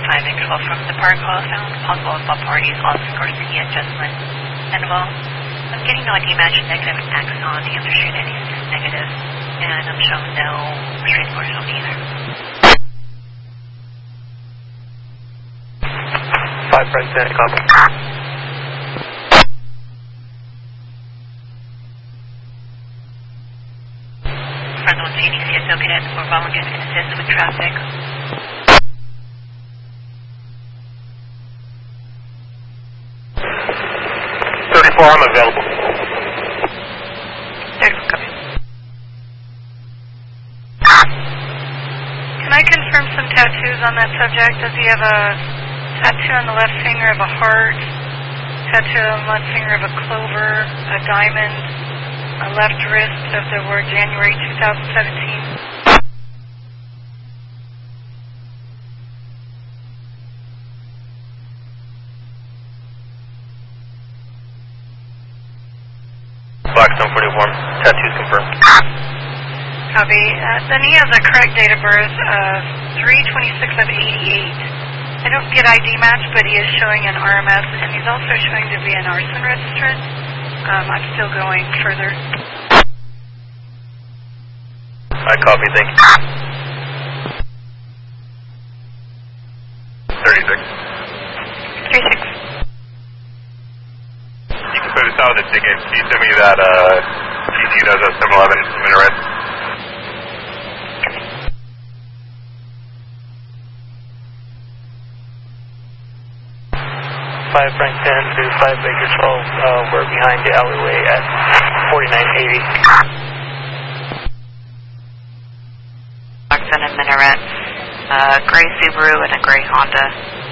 5 Victor 12 from the park hall found possible assault parties, lost Garcia, Jessamine, Sandoval. I'm getting no ID match negative axon, the other street ID is negative, and I'm showing no street scores on either. 5 Frank 10, copy. Front 1 CDC is located for volunteers can assist with traffic. 34, I'm available. 34, copy. Can I confirm some tattoos on that subject? Does he have a tattoo on the left finger of a heart, tattoo on the left finger of a clover, a diamond, a left wrist of the word January 2017? Blackstone 44, tattoos confirmed. Copy. Then he has a correct date of birth of 3/26 of 88. I don't get ID match, but he is showing an RMS, and he's also showing to be an arson registrant. I'm still going further. I copy, thank you. 36. 36. You can put us out of the ticket. Can you send me that GC does a 711 minaret? 5 Frank 10 to 5 Baker 12, we're behind the alleyway at 4980. Blackstone and Minaret, gray Subaru and a gray Honda.